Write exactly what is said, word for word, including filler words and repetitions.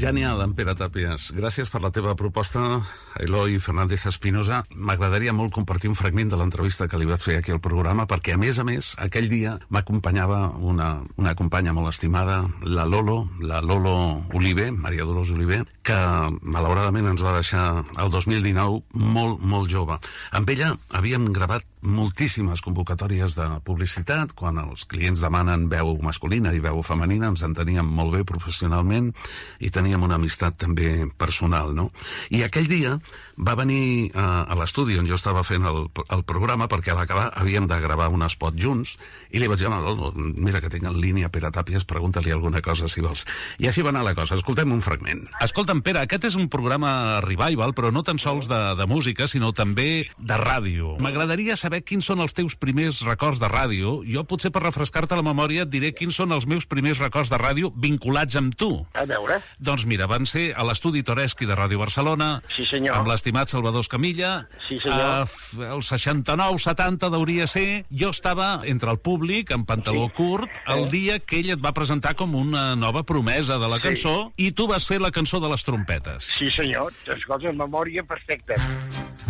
Genial, en Pere Tàpies. Gràcies per la teva proposta, Eloi Fernández Espinosa. M'agradaria molt compartir un fragment de l'entrevista que li vaig fer aquí al programa, perquè, a més a més, aquell dia m'acompanyava una, una companya molt estimada, la Lolo, la Lolo Oliver, Maria Dolors Oliver, que malauradament ens va deixar el dos mil dinou molt, molt jove. Amb ella havíem gravat moltíssimes convocatòries de publicitat, quan els clients demanen veu masculina i veu femenina, ens enteníem molt bé professionalment i teníem una amistat també personal, no? I aquell dia va venir a, a l'estudi on jo estava fent el, el programa, perquè a l'acabar havíem de gravar un spot junts, i li vaig dir, oh, mira que tinc en línia Pere Tàpies, pregunta-li alguna cosa si vols. I així va anar la cosa. Escoltem un fragment. Escolta'm, Pere, aquest és un programa revival, però no tan sols de, de música, sinó també de ràdio. M'agradaria saber quins són els teus primers records de ràdio. Jo, potser per refrescar-te la memòria, et diré quins són els meus primers records de ràdio vinculats amb tu. A veure. Doncs mira, van ser a l'estudi Toreschi de Ràdio Barcelona, sí, senyor, amb l'estimat Salvador Escamilla. Sí, senyor. Uh, el seixanta-nou setanta hauria ser. Jo estava entre el públic, en pantaló sí. curt, el sí. dia que ell et va presentar com una nova promesa de la cançó, sí. i tu vas fer la cançó de les trompetes. Sí, senyor. Escolta, memòria perfecta.